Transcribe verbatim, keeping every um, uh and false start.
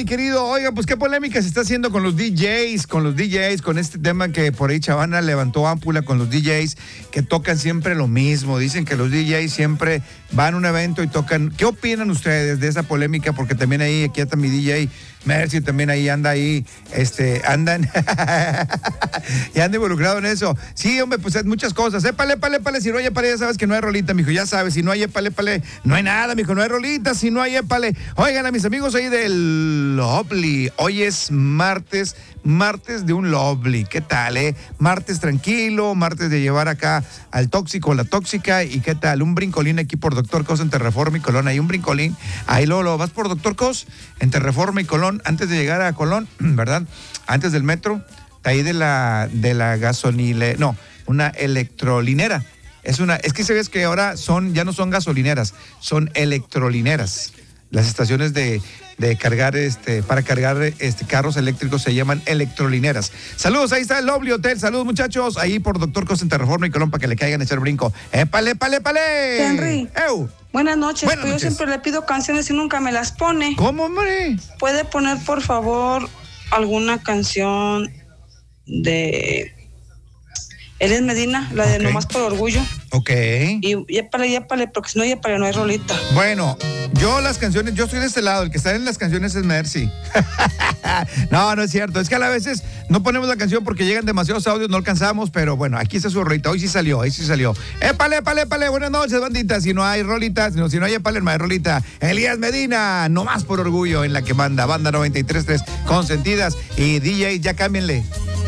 mi querido? Oiga, pues qué polémica se está haciendo con los D Js, con los D Js, con este tema que por ahí Chavana levantó ámpula con los D Js que tocan siempre lo mismo. Dicen que los D Js siempre van a un evento y tocan. ¿Qué opinan ustedes de esa polémica? Porque también ahí, aquí está mi D J Mercy, también ahí anda ahí, este, andan, y anda involucrado en eso. Sí, hombre, pues es muchas cosas. Épale, épale, épale, si no hay épale, ya sabes que no hay rolita, mijo, ya sabes, si no hay épale, épale, no hay nada, mijo, no hay rolita, si no hay épale. Oigan, a mis amigos ahí del Lovely, hoy es martes, martes de un Lovely, ¿qué tal, eh? Martes tranquilo, martes de llevar acá al tóxico, la tóxica, y ¿qué tal? Un brincolín aquí por Doctor Cos en Terreforma y Colón, ahí un brincolín, ahí luego lo vas por Doctor Cos en Terreforma y Colón, antes de llegar a Colón, ¿verdad? Antes del metro, ahí de la, de la gasolinera, no, una electrolinera. Es una, es que sabes que ahora son, ya no son gasolineras, son electrolineras. Las estaciones de, de cargar, este, para cargar este, carros eléctricos se llaman electrolineras. Saludos, ahí está el Lovely Hotel. Saludos, muchachos, ahí por Doctor Cos en Terreforma y Colón para que le caigan a echar brinco. ¡Épale, épale, épale! Henry. ¡Ew! Buenas noches, Buenas pues noches. yo siempre le pido canciones y nunca me las pone. ¿Cómo, hombre? ¿Puede poner, por favor, alguna canción de Elis Medina, la de Ok. Nomás por Orgullo? Ok. Y yépale, yépale, porque si no yépale no hay rolita. Bueno, yo las canciones, yo estoy de este lado, el que está en las canciones es Mercy. No, no es cierto, es que a la veces no ponemos la canción porque llegan demasiados audios, no alcanzamos, pero bueno, aquí está su rolita, hoy sí salió, hoy sí salió. Épale, épale, épale, buenas noches, bandita, si no hay rolitas, si no, si no hay épale, no hay rolita. Elías Medina, Nomás por Orgullo, en la que manda, Banda noventa y tres punto tres, Consentidas, y D J, ya cámbienle.